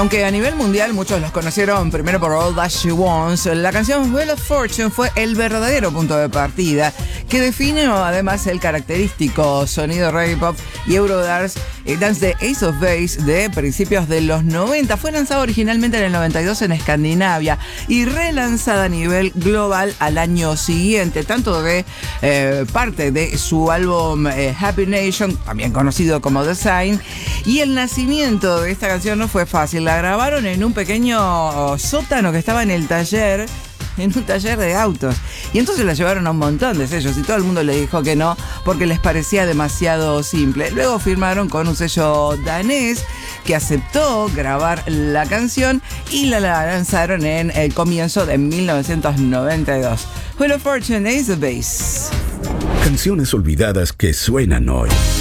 Aunque a nivel mundial muchos los conocieron primero por All That She Wants, la canción Wheel of Fortune fue el verdadero punto de partida que define además el característico sonido reggae pop y eurodance dance de Ace of Base de principios de los 90. Fue lanzado originalmente en el 92 en Escandinavia y relanzada a nivel global al año siguiente, tanto de parte de su álbum Happy Nation, también conocido como The Sign. Y el nacimiento de esta canción no fue fácil. La grabaron en un pequeño sótano que estaba en el taller, en un taller de autos. Y entonces la llevaron a un montón de sellos y todo el mundo le dijo que no porque les parecía demasiado simple. Luego firmaron con un sello danés que aceptó grabar la canción y la lanzaron en el comienzo de 1992. Wheel of Fortune, Ace of Base. Canciones olvidadas que suenan hoy.